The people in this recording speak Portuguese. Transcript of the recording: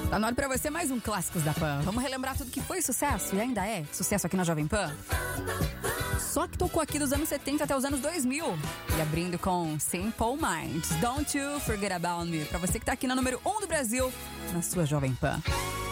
Tá na hora pra você mais um Clássicos da Pan. Vamos relembrar tudo que foi sucesso e ainda é sucesso aqui na Jovem Pan. Só que tocou aqui dos anos 70 até os anos 2000. E abrindo com Simple Minds, Don't You Forget About Me. Pra você que tá aqui na número 1 do Brasil, na sua Jovem Pan.